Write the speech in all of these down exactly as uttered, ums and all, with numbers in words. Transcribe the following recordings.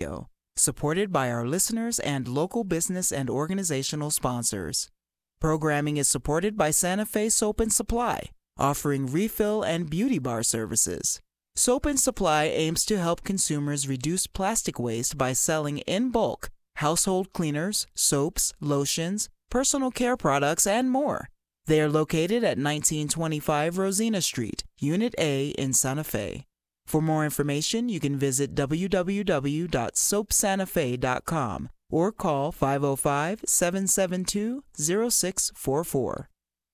supported by our listeners and local business and organizational sponsors. Programming is supported by Santa Fe Soap and Supply, offering refill and beauty bar services. Soap and Supply aims to help consumers reduce plastic waste by selling in bulk household cleaners, soaps, lotions, personal care products, and more. They are located at nineteen twenty-five Rosina Street, Unit A in Santa Fe. For more information, you can visit w w w dot soap santa fe dot com or call five oh five, seven seven two, oh six four four.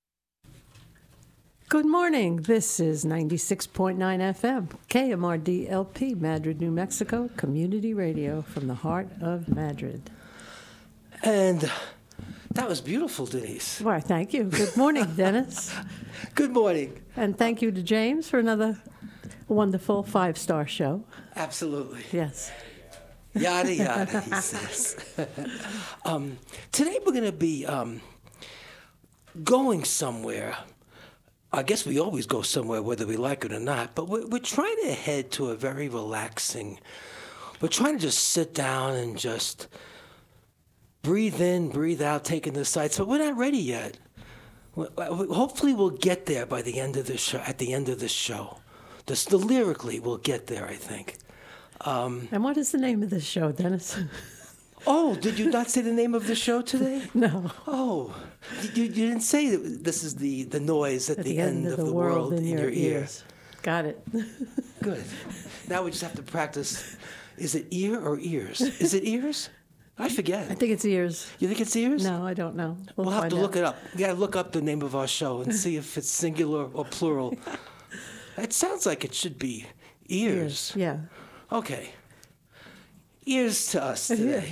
Good morning. This is ninety-six point nine F M, K M R D L P, Madrid, New Mexico, Community Radio from the heart of Madrid. And that was beautiful, Denise. Why, thank you. Good morning, Dennis. Good morning. And thank you to James for another wonderful five-star show. Absolutely. Yes. Yada, yada, he says. um, today we're going to be um, going somewhere. I guess we always go somewhere whether we like it or not, but we're, we're trying to head to a very relaxing, we're trying to just sit down and just breathe in, breathe out, taking the sights, but we're not ready yet. Hopefully we'll get there by the end of the show, at the end of this show. The, the lyrically, we'll get there, I think. Um, and what is the name of this show, Dennis? Oh, did you not say the name of the show today? No. Oh, you, you didn't say that this is the, the noise at, at the, the end, end of the, the world, world in, in your, your ears. Got it. Good. Now we just have to practice. Is it ear or ears? Is it ears? I forget. I think it's ears. You think it's ears? No, I don't know. We'll, we'll have to out. look it up. We got to look up the name of our show and see if it's singular or plural. It sounds like it should be ears. ears. Yeah. Okay. Ears to us today.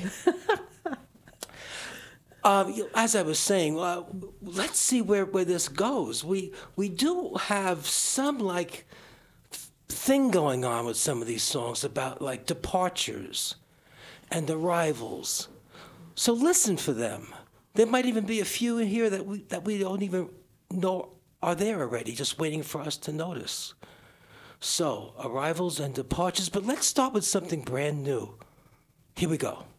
um, as I was saying, uh, let's see where, where this goes. We we do have some like thing going on with some of these songs about like departures and arrivals. So listen for them. There might even be a few in here that we that we don't even know are there already, just waiting for us to notice. So, arrivals and departures, but let's start with something brand new. Here we go.